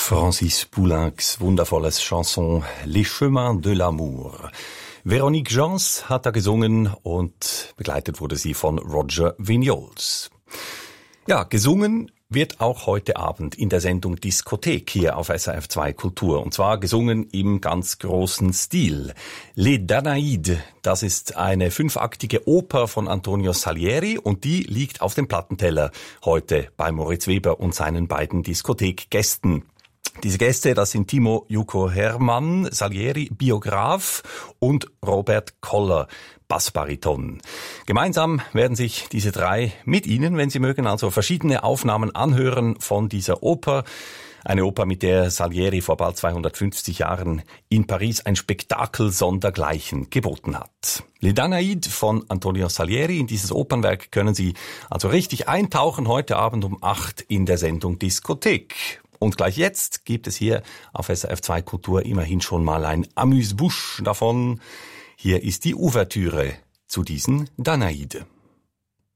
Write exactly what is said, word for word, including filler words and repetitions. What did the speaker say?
Francis Poulencs wundervolles Chanson Les Chemins de l'amour. Véronique Gens hat da gesungen und begleitet wurde sie von Roger Vignoles. Ja, gesungen wird auch heute Abend in der Sendung Diskothek hier auf S R F zwei Kultur. Und zwar gesungen im ganz großen Stil. Les Danaïdes, das ist eine fünfaktige Oper von Antonio Salieri und die liegt auf dem Plattenteller heute bei Moritz Weber und seinen beiden Diskothekgästen. Diese Gäste, das sind Timo Juko Hermann, Salieri, Biograf und Robert Koller, Bassbariton. Gemeinsam werden sich diese drei mit Ihnen, wenn Sie mögen, also verschiedene Aufnahmen anhören von dieser Oper. Eine Oper, mit der Salieri vor bald zweihundertfünfzig Jahren in Paris ein Spektakel sondergleichen geboten hat. Les Danaïdes von Antonio Salieri. In dieses Opernwerk können Sie also richtig eintauchen heute Abend um acht in der Sendung Diskothek. Und gleich jetzt gibt es hier auf S R F zwei Kultur immerhin schon mal ein Amuse-Bouche davon. Hier ist die Ouvertüre zu diesen Danaïdes.